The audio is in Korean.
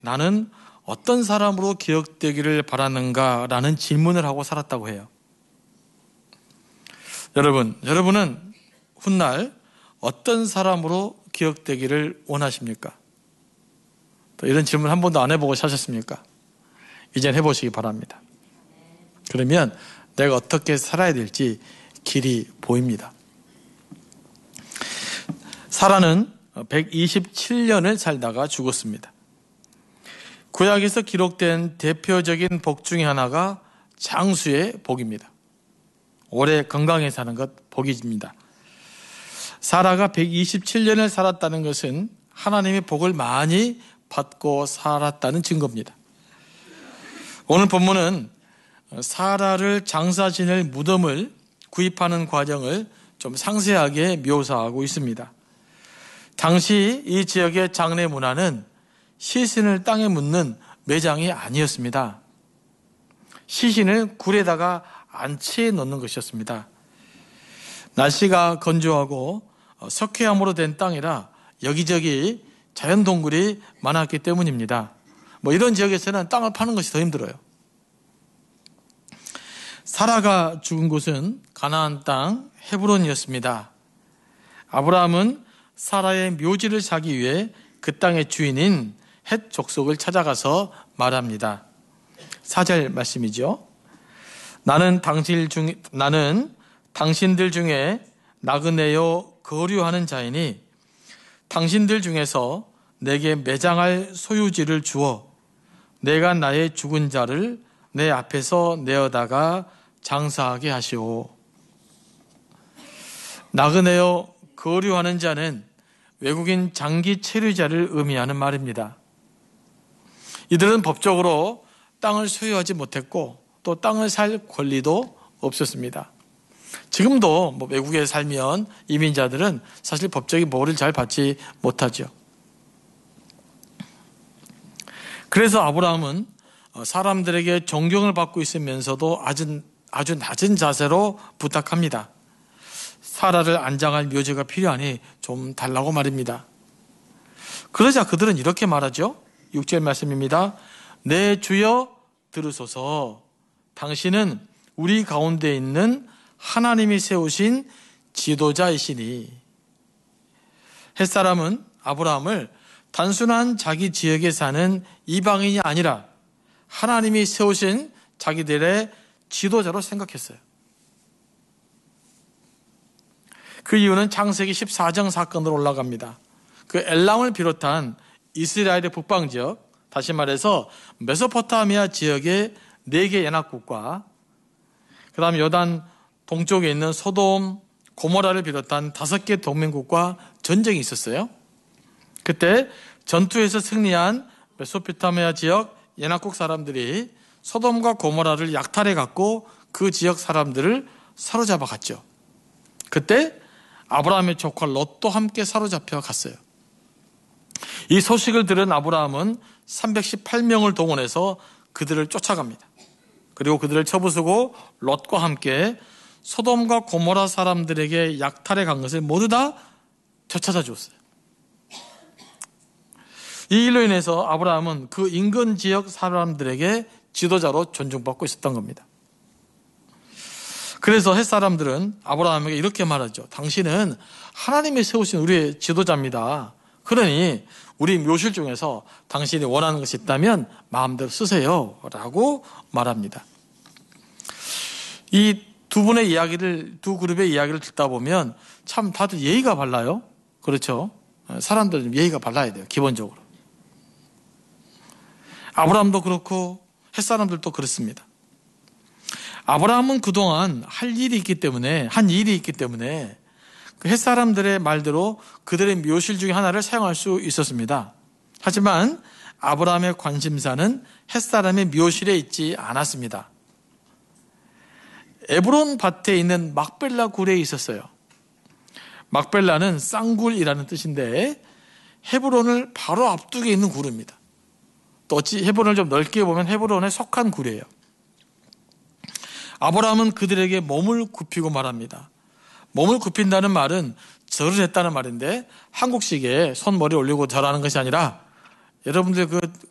나는 어떤 사람으로 기억되기를 바라는가라는 질문을 하고 살았다고 해요. 여러분은 훗날 어떤 사람으로 기억되기를 원하십니까? 또 이런 질문 한 번도 안 해보고 사셨습니까? 이젠 해보시기 바랍니다. 그러면 내가 어떻게 살아야 될지 길이 보입니다. 사라는 127년을 살다가 죽었습니다. 구약에서 기록된 대표적인 복 중에 하나가 장수의 복입니다. 오래 건강히 사는 것 복입니다. 사라가 127년을 살았다는 것은 하나님의 복을 많이 받고 살았다는 증거입니다. 오늘 본문은 사라를 장사 지낼 무덤을 구입하는 과정을 좀 상세하게 묘사하고 있습니다. 당시 이 지역의 장례 문화는 시신을 땅에 묻는 매장이 아니었습니다. 시신을 굴에다가 안치해 놓는 것이었습니다. 날씨가 건조하고 석회암으로 된 땅이라 여기저기 자연동굴이 많았기 때문입니다. 이런 지역에서는 땅을 파는 것이 더 힘들어요. 사라가 죽은 곳은 가나안 땅 헤브론이었습니다. 아브라함은 사라의 묘지를 사기 위해 그 땅의 주인인 헷 족속을 찾아가서 말합니다. 4절 말씀이죠. 나는 당신들 중에 나그네요 거류하는 자이니 당신들 중에서 내게 매장할 소유지를 주어 내가 나의 죽은 자를 내 앞에서 내어다가 장사하게 하시오. 나그네요 거류하는 자는 외국인 장기 체류자를 의미하는 말입니다. 이들은 법적으로 땅을 소유하지 못했고 또 땅을 살 권리도 없었습니다. 지금도 외국에 살면 이민자들은 사실 법적인 보호를 잘 받지 못하죠. 그래서 아브라함은 사람들에게 존경을 받고 있으면서도 아주 낮은 자세로 부탁합니다. 사라를 안장할 묘지가 필요하니 좀 달라고 말입니다. 그러자 그들은 이렇게 말하죠. 6절 말씀입니다. 내 주여 들으소서. 당신은 우리 가운데 있는 하나님이 세우신 지도자이시니. 햇사람은 아브라함을 단순한 자기 지역에 사는 이방인이 아니라 하나님이 세우신 자기들의 지도자로 생각했어요. 그 이유는 창세기 14장 사건으로 올라갑니다. 그 엘람을 비롯한 이스라엘의 북방 지역, 다시 말해서 메소포타미아 지역의 4개 연합국과 그 다음 요단 동쪽에 있는 소돔, 고모라를 비롯한 5개 동맹국과 전쟁이 있었어요. 그때 전투에서 승리한 메소포타미아 지역 연합국 사람들이 소돔과 고모라를 약탈해 갖고 그 지역 사람들을 사로잡아 갔죠. 그때 아브라함의 조카 롯도 함께 사로잡혀 갔어요. 이 소식을 들은 아브라함은 318명을 동원해서 그들을 쫓아갑니다. 그리고 그들을 쳐부수고 롯과 함께 소돔과 고모라 사람들에게 약탈해 간 것을 모두 다 되찾아 줬어요. 이 일로 인해서 아브라함은 그 인근 지역 사람들에게 지도자로 존중받고 있었던 겁니다. 그래서 햇사람들은 아브라함에게 이렇게 말하죠. 당신은 하나님이 세우신 우리의 지도자입니다. 그러니 우리 묘실 중에서 당신이 원하는 것이 있다면 마음대로 쓰세요 라고 말합니다. 이 두 그룹의 이야기를 듣다 보면 참 다들 예의가 발라요. 그렇죠? 사람들은 예의가 발라야 돼요. 기본적으로. 아브라함도 그렇고 햇사람들도 그렇습니다. 아브라함은 그동안 한 일이 있기 때문에 그 햇사람들의 말대로 그들의 묘실 중에 하나를 사용할 수 있었습니다. 하지만 아브라함의 관심사는 햇사람의 묘실에 있지 않았습니다. 에브론 밭에 있는 막벨라 굴에 있었어요. 막벨라는 쌍굴이라는 뜻인데 헤브론을 바로 앞두게 있는 굴입니다. 또 어찌 헤브론을 좀 넓게 보면 헤브론에 속한 굴이에요. 아브라함은 그들에게 몸을 굽히고 말합니다. 몸을 굽힌다는 말은 절을 했다는 말인데 한국식의 손머리 올리고 절하는 것이 아니라 여러분들 그